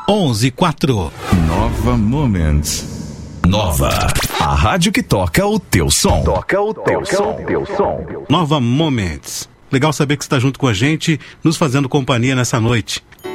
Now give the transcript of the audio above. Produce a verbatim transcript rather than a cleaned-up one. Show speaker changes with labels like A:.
A: onze quatro.
B: Nova Moments. Nova. A rádio que toca o teu som. Toca o teu som. Teu som.
A: Nova Moments. Legal saber que você está junto com a gente, nos fazendo companhia nessa noite.